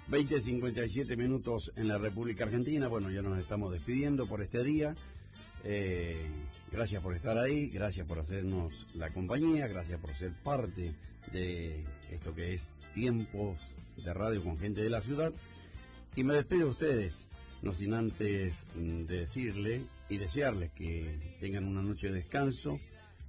20:57 en la República Argentina. Bueno, ya nos estamos despidiendo por este día. Gracias por estar ahí, gracias por hacernos la compañía, gracias por ser parte de esto que es Tiempos de Radio con Gente de la Ciudad. Y me despido de ustedes, no sin antes decirle y desearles que tengan una noche de descanso,